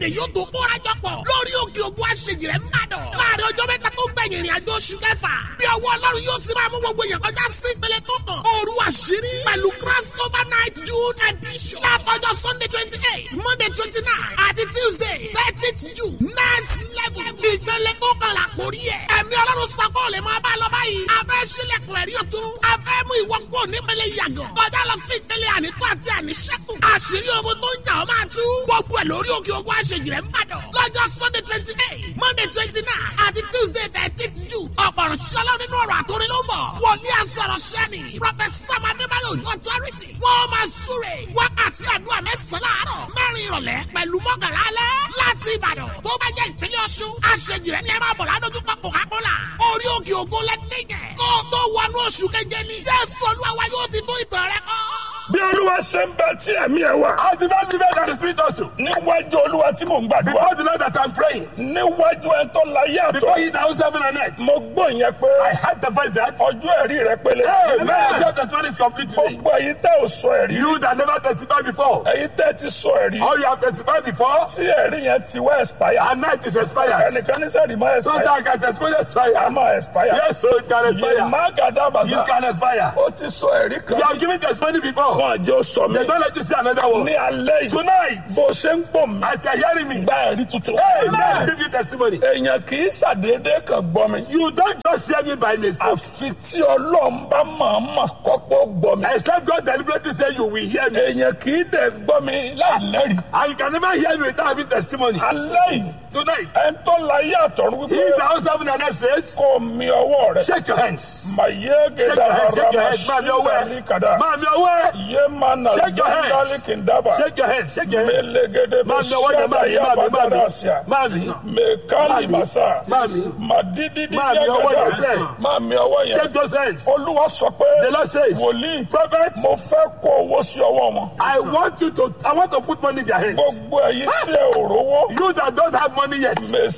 èdè yóò tó kóra jọpọ̀ lórí òkè ògùn àṣejì rẹ̀ ń bàdàn. láàrin ọjọ́ mẹ́ta tó gbẹ̀yìn ìrìn àjò oṣù kẹfà bí ọwọ́ ọlọ́run yóò ti máa mú gbogbo èèyàn kọjá sí ìpele tó kàn. òru àṣírí pẹ̀lú cross over night June edition. látọjọ́ Sunday 28 Monday 29 àti Tuesday 30th June next level. ìpele tó kàn là kórí ẹ̀. ẹ̀mí ọlọ́run sọ́kọ́ lè máa bá lọ báyìí. a fẹ́ sílẹ̀kùn ẹ̀rí ọ̀tún. a fẹ́ mú ìwọ kúrò nípele yàgàn. kọjá lọ sí ìpele ànító àti àníṣẹ́kù. àṣírí ogun tó ń jà ọ́ máa tú. gbogbo ẹ̀ lórí òkè ogun àṣejì rẹ̀ ń bàdàn. lọ́jọ́ Sunday 28 Monday 29 àti Tuesday 30th June. ọ̀pọ̀rọ̀ ṣọlá nínú ọ̀rọ̀ àtòrin ló ń bọ̀. wòlíì àsọ̀rọ̀ ṣẹ́ni. Prọfẹ̀sà Adébáyọ̀ Òjó Authority. wọ́n máa súre. wákàtí àdúrà mẹ́sàn-án láàárọ̀. mẹ́rin ìrọ̀lẹ́ pẹ̀lú mọ́kànlá alẹ́. láti Ìbàdàn tó bá jẹ́ ìpínlẹ̀ Ọ̀ṣun. àṣejì rẹ̀ ni ẹ máa bọ̀ ládójúkọ Coca-Cola. orí òkè ògo lẹ́nìyẹn. kó o tó wọnú oṣù keje ni. Jésù Olúwa wa yóò ti tó ìtàn rẹ kọ́. bí olúwa ṣe ń bẹ tí ẹ̀mí ẹ̀ wà. I did not live in the spirit also. níwájú olúwa tí mò ń gbàdúrà. Before the Lord that I'm praying. níwájú ẹ̀ tó láyé àtọ̀. Before he that was heaven and earth. mo gbọ́ yẹn pé. I had the voice that. ọjọ́ ẹ̀rí rẹ pélé. Amen. Your testimony is complete today. gbogbo èyí tẹ́ ò sọ ẹ̀rí. You that never testified before. èyí tẹ́ ti sọ ẹ̀rí. Or you have testified before. tí ẹ̀rí yẹn ti wá expire. And now it is expired. ẹnìkan ní sẹ́ẹ̀rì máa So expire. that can testimony expire. a máa expire. Yes, so it can expire. yìí má gàdá bàtà. You can expire. ó ti sọ ẹ̀rí kan. You have given testimony before. wọn àjọ sọ mi. They don't let you see another one. ní alẹ́ yìí. Tonight, bó ṣe ń gbọ́ mi. as you are hearing me, gba ẹ̀rí tuntun. Amen. Give you testimony. èèyàn kì í ṣàdédé kan gbọ́ mi. You don't just hear me by mistake. àfi tí ọlọ́run bá mọ̀ọ́mọ̀ kọ́kọ́ gbọ́ mi. Except God deliberately say you will hear me. èèyàn kì í dẹ̀ gbọ́ mi láìlẹ́rìí. And you can never hear me without having testimony. alẹ́ yìí. Tonight, ẹni tó láyé àtọ̀run he wípé. that was heaven and earth says, kò mi ọwọ́ rẹ̀. shake your hands. màyé Shake your gèdè head, shake your ọ̀rọ̀ head. Man, your way. àmàṣíkàlì Man, your way. yé mana Shake your hands. zandali kìndàbà. Shake your head, shake your head. mẹlẹgẹdẹ Man, your way. bẹsẹdà yabadara àṣà. Mami, mẹkálì màsà. Mami. màdídídí Man, your way yàgàdà. yourself. màmí ọwọ́ yẹn. shake those hands. olúwa sọ The pé. Lord says, wòlíì. prophet, mo fẹ́ kó owó sí ọwọ́ wọn. I want to put money in their hands. gbogbo ẹ̀yin tí ẹ ò rówó. You that don't have money yet.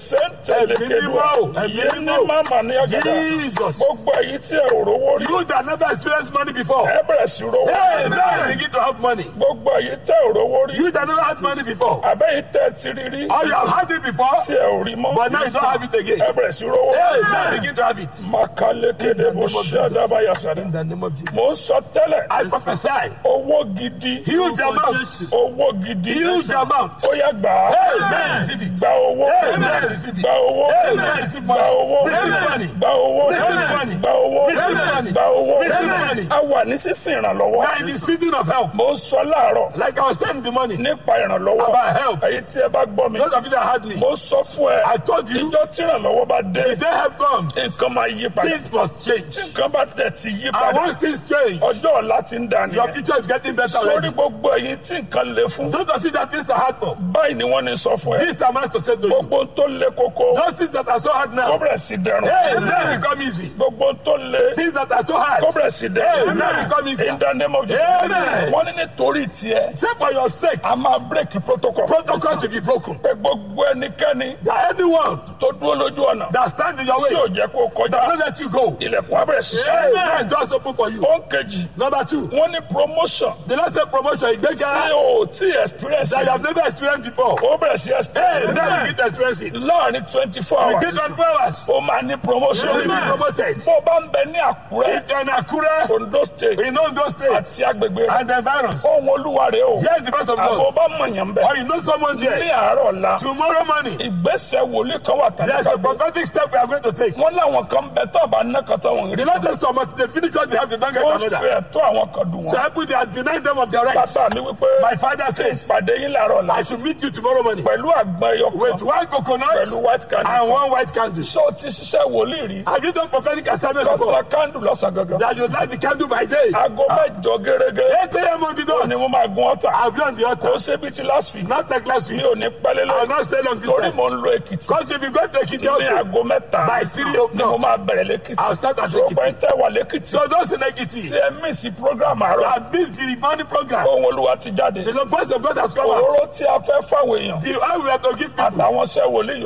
mẹsẹ̀ntẹ̀lẹ̀kẹ̀dọ̀. yé ní màmá ní àgàdà. Jesus. gbogbo ẹ̀yin tí ẹ ò rówó rí. You that never experienced money before. ẹ bẹ̀rẹ̀ sí rówó. Amen. Begin to have money. gbogbo ẹ̀yin tẹ́ ò rówó rí. You that never had money before. àbẹ́yìn tẹ́ ti rí rí. Or you have had it before, tí ẹ ò rí mọ́. but now you don't have it again. ẹ bẹ̀rẹ̀ sí rówó. Amen. Begin to have it. makalekede bó ṣe àdábàyà sáré. In the name of Jesus. mo ń sọ tẹ́lẹ̀. I prophesy. owó gidi. Huge amount. owó gidi. Huge amount. ó yá gbà á. Amen. Receive it. gba owó. Amen. Receive it. gba owó. Amen. Receive gba money. owó. Receive money. gba owó. Receive money. gba owó. Receive money. gba owó. Receive money. a wà ní sísìn ìrànlọ́wọ́. We are in the season of help. mo ń sọ láàárọ̀. Like I was telling the money. nípa ìrànlọ́wọ́. About help. èyí tí ẹ bá gbọ́ mi. Those of you that had me. mo sọ fún ẹ. I told you. ìjọ tí ìrànlọ́wọ́ bá dé. The day help comes. nǹkan máa yí padà. Things must change. nǹkan bá dẹ̀ ti yí And padà. once things change, ọjọ́ ọ̀la ti ń dà your nìyẹn. future is getting better sórí already. gbogbo èyí tí nǹkan le fún. Those of you that things are hard for. báyìí ni wọ́n ní sọ fún ẹ. This time has to say to you. gbogbo tó le koko. Those things that are so hard kó now. bẹ̀rẹ̀ sí dẹrùn. Hey, now become easy. gbogbo tó le. Things that are so hard. kó bẹ̀rẹ̀ sí dẹrùn. Hey, now become easy. in the name of Jesus. Amen. wọ́n ní nítorí tiẹ̀. Say for your sake. a máa break protocol. Protocol should be broken. pé gbogbo ẹnikẹ́ni. That anyone tó dúró lójú ọ̀nà. that stand in your tí ò way, jẹ́ kó that kọjá. don't let you go. ilẹ̀kùn á bẹ̀rẹ̀ sí sí. Amen. Doors open for you. ó ń kejì. Number two, wọ́n ní promotion. the last day promotion is tí bigger o tí experience. that you have never experienced before. ó bẹ̀rẹ̀ sí experience. Hey, now you get to experience it. láàrin 24 hours. Within 24 hours, ó máa ní you promotion. will be promoted. bó o bá ń bẹ ní àkúrẹ́. If you're in Akure, Ondo state. in Ondo State, àti agbègbè rẹ̀. and the virus, ohun olúwa rẹ̀ o. here's the verse of àbò God. bá mọ̀yàn bẹ̀. Or you know someone ní there. àárọ̀ ọ̀la. Tomorrow morning, ìgbésẹ̀ wòlíì kan wà tàbí there's a kágbé. prophetic step we are going to take. wọ́n láwọn kan bẹ tó àbá nákàtà wọn rí. The latest one, but they finish what they have to don't get ó another. fẹ́ tó àwọn kan dùn So wọn. I put they are denying them of their rights. bàbá mi wípé. My father says, pàdé yín láàárọ̀ ọ̀la. I should meet you tomorrow morning pẹ̀lú àgbọn ẹyọ with kan. one coconut pẹ̀lú white candle. and one white candle. ṣé o ti ṣiṣẹ́ wòlíì rí. Have you done prophetic assignment kọ́tà before? candle lọ́sàn gangan. That you light the candle by day. aago mẹ́jọ gẹ́gẹ́. 8 a.m. on the dot. ni mo máa gun ọ̀tà. I'll be on the kò altar. ṣe bí ti last week. Not like last mi week. ò ní pẹ́lẹ́ I'll lọ. not stay long this torí time. mo ń lo Èkìtì. Because if you go to Ekiti ní also, aago mẹ́ta. by 3 o'clock, ni mo máa bẹ̀rẹ̀ lẹ́kìtì. I'll start at so Ekiti. pé ń tẹ́ wà lẹ́kìtì. so those in Ekiti, tí ẹ mísì program àárọ̀. I missed the morning program. ohun olúwa ti jáde. The voice of God has come out. òróró tí a fẹ́ fáwọn èèyàn. The oil we have to give people. àtàwọn iṣẹ́ wòlíì yòókù. Another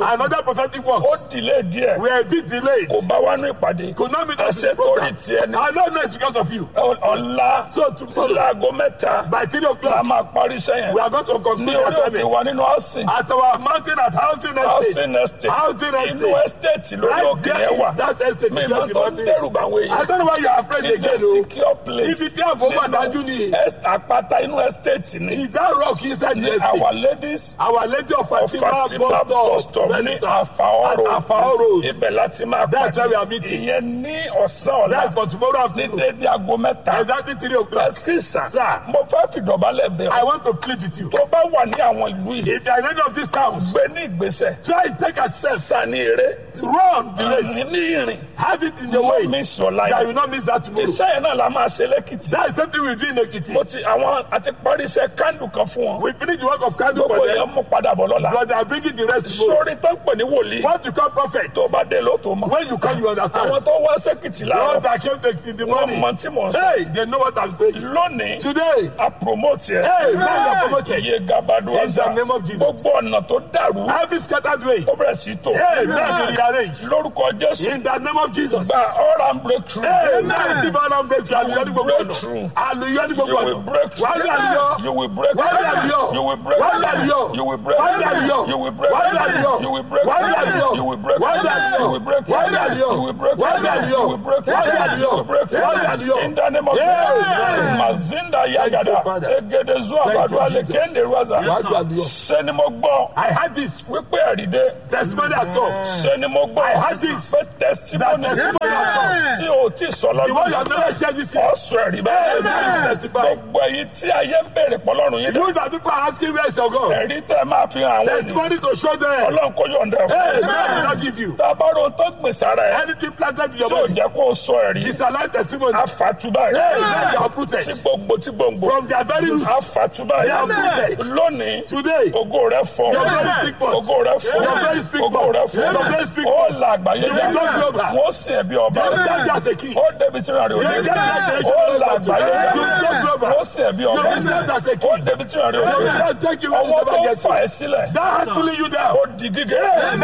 prophetic ó works. dìlé díẹ̀ We are a bit delayed. kò bá wá ní ìpàdé Could not meet us in àṣẹ the torí program. tiẹ̀ ni I don't know it's because of you. ọ̀la So tomorrow, láago mẹ́ta by 3 la o'clock, máa parí sẹ́yìn we are going to ní conclude the orí òkè assignment. wa nínú housing At our mountain at Housing Estate. housing estate Housing inú Estate. estate lórí Right òkè there yẹn wà is that estate. mi If you máa have the tó mountains. dẹ́rù bá wọ́n I yẹn don't know why you are afraid it's a again. Oh. secure place Ibi tí àbò wà dájú ni. àpáta inú estate ni Is that rock inside the estate? our ladies Our Lady of Fatima Fatima bus stop ní Àfàọ́rò Àfàọ́rò. ibẹ̀ láti máa That's where we are pàdé meeting. ìyẹn ní ọ̀sán ọ̀la That's for tomorrow ní afternoon. dédé aago mẹ́ta Exactly 3 o'clock. ẹsikísà Sir. mo fẹ́ fìdọ̀bálẹ̀ bẹ̀ I ọ́ want to plead with you. tó bá wà ní àwọn ìlú yìí If you are in any of these towns, gbé ní ìgbésẹ̀ try to take a step. sani eré Run the race. ní ìrìn Have it in your wọ́n way. mi sọ̀la That you yẹn will not miss that tomorrow. iṣẹ́ yẹn náà la máa ṣe lẹ́kìtì That is something we do in Ekiti. mo ti àwọn àti parí iṣẹ́ kándù kan fún wọn We finish the work of candle gbogbo for yẹn them. mú padà bọ̀ lọ́la But they are bringing the rest tomorrow. sórí tó ń pè ní wòlíì What you call prophet. tó bá dé ló tó mọ̀ When you come, you understand. àwọn tó wá sẹ́kìtì The láàárọ̀ one that came in the wọ́n morning. mọ̀ tí mò ń sọ Hey, they know what I'm saying. lónìí Today, a promote yẹ hey, man, you are promoted. iye gabadu In the ọ̀sà name of Jesus. gbogbo ọ̀nà tó dàrú Every scattered way. ó bẹ̀rẹ̀ sí tò Hey, man, be rearranged. lórúkọ Jésù In the name of Jesus. gba all and breakthrough Hey, man, receive all and breakthrough. Hallelujah ní gbogbo breakthrough. ọ̀nà. Hallelujah ní you gbogbo will ọ̀nà. break through Wàá rí àlùyọ. you will break Wàá rí àlùyọ. you will break Wàá rí àlùyọ. you will break Wàá rí àlùyọ. you will break Wàá rí àlùyọ. you will break Wàá rí àlùyọ. you will break Wàá rí àlùyọ. you will break Wàá rí àlùyọ. you will break Wàá rí àlùyọ. you will break Wàá rí àlùyọ. you will break Wàá rí àlùyọ. in the name of Amen. Mazinda Yagada Father. Egede Zua Thank you, Badua Jesus. Lekende Raza Wàá rí àlùyọ. ṣé ni mo gbọ́ I had this. wípé ẹ̀rídé Testimony has come. ṣé ni mo gbọ́ I had this. pé testimony That testimony has come. tí o ti sọ The one you have lọ́dún never shared this year. ọ̀sùn ẹ̀rí Hey, bẹ́ẹ̀ man, testify. gbogbo èyí tí ayé ń bèrè pọ̀lọ́run yín dá You that people are asking where is your God. ẹ̀rí tẹ́ máa fi hàn àwọn ènìyàn Testimony to show them. ọlọ́run kò yọ̀ǹda ẹ̀ Hey, fún man, will not give you. tábàrò tó gbìn sára ẹ̀ Anything planted in your tí ò body. jẹ́ kó o sọ ẹ̀rí It's a life testimony. àfàtúbà Hey, man, they ẹ̀ are uprooted. tí gbòǹgbò From their very roots. àfàtúbà They are ẹ̀ uprooted. lónìí Today, ògo rẹ̀ fọ́ your very speak forth. ògo rẹ̀ fọ́ Your very speak ògo forth. rẹ̀ fọ́ Your very speak ó forth. la àgbáyé You will go global. wọ́n sì ẹ̀bí ọba You will stand as a king. ó débi tí ìrìn You will àrè get that òde direction ó la of the àgbáyé You will go global. wọ́n sì ẹ̀bí You ọba will stand as a ó king. débi tí ìrìn àrè You will òde stand take you where you ọwọ́ tó never get fà to. ẹ́ sílẹ̀ That hand pulling you down. ó di gígé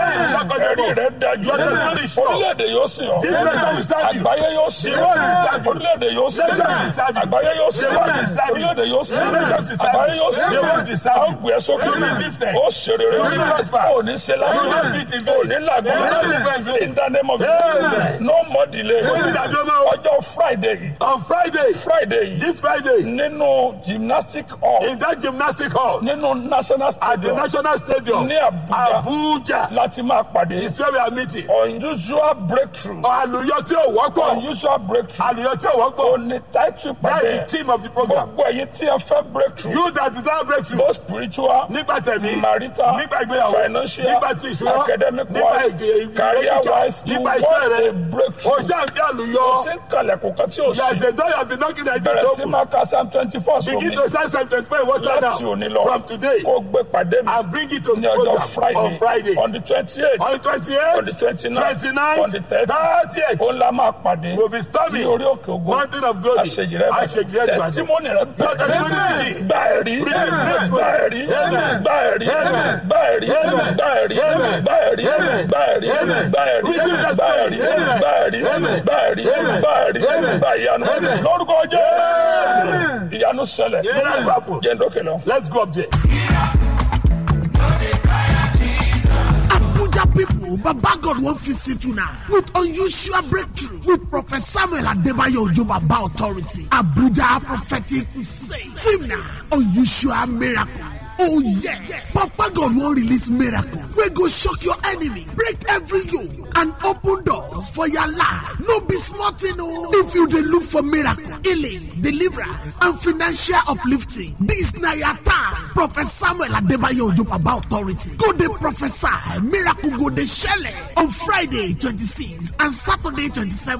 ẹ̀rí rẹ̀ dájú Your testimony is sure. orílẹ̀-èdè yóò sìn ọ́ This nation will serve you. àgbáyé yóò sìn The world will serve you. orílẹ̀-èdè yóò sìn Nation will serve you. àgbáyé yóò sìn The world will serve you. orílẹ̀-èdè yóò sìn The nation will serve you. àgbáyé yóò sìn The world will serve ó you. gbé ẹ sókè You will be lifted. ó ṣe rere You will prosper. ó ní ṣe lásán You will not beat in vain. ó ní làgùn You will not live in vain. in the name of Amen. no more delay Kò sí ìdájọ́ mọ́. ọjọ́ Friday yìí On Friday, Friday yìí this Friday, nínú gymnastic hall in that gymnastic hall nínú national at the stadium National Stadium, ní Abuja Abuja, láti máa pàdé is where we are meeting. unusual breakthrough Àlùyọ tí ò wọ́pọ̀. unusual breakthrough Àlùyọ tí ò wọ́pọ̀. òní title That pàdé is the theme of the program. gbogbo ẹ̀yin tí ẹ fẹ́ breakthrough You that desire breakthrough. both spiritual Nígbà tẹ̀mí. marital Nígbà ìgbéyàwó. financial Nígbà tí ìṣúná. academic Nígbà wise èdè career wise you Nígbà want iṣẹ́ rẹ. a breakthrough O ṣáà ń fi àlùyọ. tí ń kalẹ̀kùn kan tí ò Yes, sí the door you have been knocking at bẹ̀rẹ̀ this sí open. máa ka Psalm 24 Begin sómi to start Psalm 25 water láti òní now. lọ From today. kó gbé pàdé mi And bring it to ní the ọjọ́ program on Friday. on the 28th On the 28th, on the 29th 29th, on the 30th 30th, ó la máa pàdé we'll be ní storming orí òkè ògo Mountain of Glory. àṣejìrẹ́ Àṣejìrẹ́ Ìbàdàn. testimony rẹ Your testimony is gba ẹ̀rí gba ẹ̀rí Amen. gba ẹ̀rí Amen. gba ẹ̀rí Amen. gba ẹ̀rí Amen. gba ẹ̀rí Amen. gba ẹ̀rí Amen. gba ẹ̀rí Amen. gba ẹ̀rí Receive gba testimony. ẹ̀rí Amen. gba ẹ̀rí Amen. gba ẹ̀rí Amen. gba ẹ̀rí Amen. gba ìyanu Amen. lórúkọ Jésù ìyanu ṣẹlẹ̀ Amen. jẹ́ndókè lọ. Let's go up there. Abuja people, Baba God won't visit you now with unusual breakthrough with Prophet Samuel Adebayo Ojo Baba Authority. Abuja Prophetic Crusade. Theme now, unusual miracle. Oh yeah. Papa God won't release miracle. We go shock your enemy, break every yoke, and open doors for your life. No be smart, if you dey look for miracle, healing, deliverance, and financial uplifting, this na your time. Prophet Samuel Adebayo Ojo Baba Authority. Go dey prophesy, miracle go dey shele on Friday 26 and Saturday 27.